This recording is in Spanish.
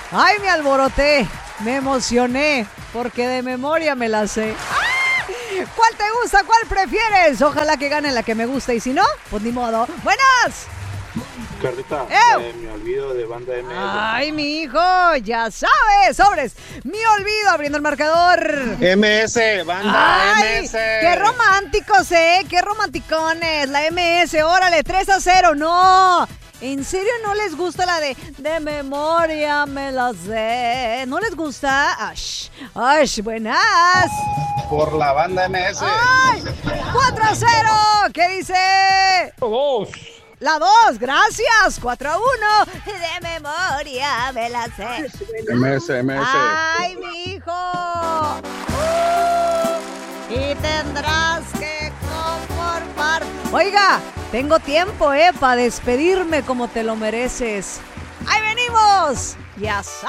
Ay, me alboroté, me emocioné, porque de memoria me la sé. ¿Cuál te gusta? ¿Cuál prefieres? Ojalá que gane la que me gusta y si no, pues ni modo. ¡Buenas! Carlita, me olvido de Banda MS. Ay, mi hijo, ya sabes, sobres. Mi olvido abriendo el marcador. MS, Banda Ay, MS. Qué románticos, qué romanticones. La MS, órale, 3-0. No, ¿en serio no les gusta la de memoria me la sé? ¿No les gusta? Ash, buenas. Por la Banda MS. Ay, 4-0. ¿Qué dice? 2. La 2, gracias. 4-1. De memoria me la sé. MS. Ay, mi hijo. Y tendrás que conformar. Oiga, tengo tiempo, para despedirme como te lo mereces. ¡Ahí venimos! Ya sabes.